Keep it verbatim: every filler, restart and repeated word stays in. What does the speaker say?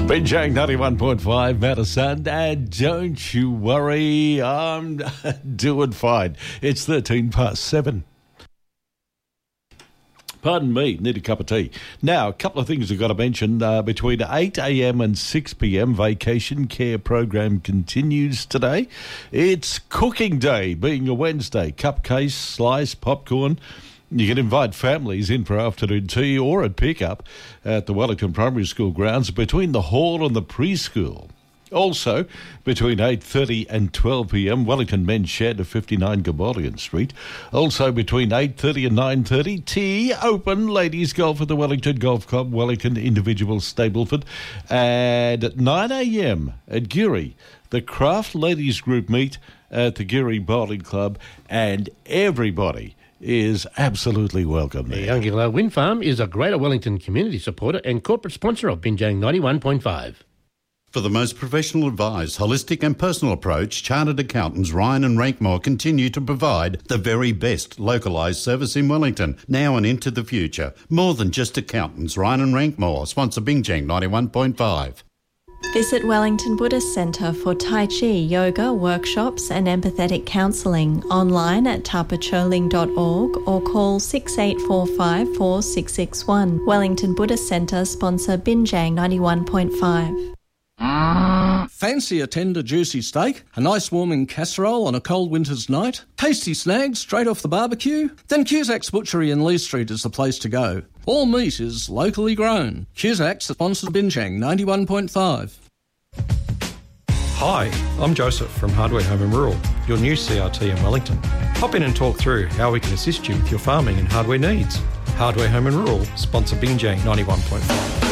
Binjang ninety-one point five, Madison, and don't you worry, I'm doing fine. It's thirteen past seven. Pardon me, need a cup of tea. Now, a couple of things I've got to mention. Uh, between eight a.m. and six p.m, Vacation Care program continues today. It's cooking day, being a Wednesday. Cupcakes, slice, popcorn. You can invite families in for afternoon tea or at pickup at the Wellington Primary School grounds between the hall and the preschool. Also, between eight thirty and twelve p.m, Wellington Men's Shed at fifty-nine Gabaldon Street. Also, between eight thirty and nine thirty, tea, open, ladies golf at the Wellington Golf Club, Wellington Individual Stableford. And at nine a.m. at Geary, the Craft Ladies Group meet at the Geary Bowling Club, and everybody is absolutely welcome there. The Youngula Wind Farm is a Greater Wellington community supporter and corporate sponsor of Binjang ninety-one point five. For the most professional advised, holistic and personal approach, Chartered Accountants Ryan and Rankmore continue to provide the very best localised service in Wellington, now and into the future. More than just accountants, Ryan and Rankmore sponsor Binjang ninety-one point five. Visit Wellington Buddhist Centre for Tai Chi, yoga, workshops and empathetic counselling online at tapacholing dot org or call six eight four five, four six six one. Wellington Buddhist Centre sponsor Binjang ninety-one point five. Fancy a tender juicy steak, a nice warming casserole on a cold winter's night, tasty snags straight off the barbecue? Then Cusack's Butchery in Lee Street is the place to go. All meat is locally grown. Cusack's sponsors Binjang ninety-one point five. Hi, I'm Joseph from Hardware Home and Rural, your new C R T in Wellington. Hop in and talk through how we can assist you with your farming and hardware needs. Hardware Home and Rural sponsor Binjang ninety-one point five.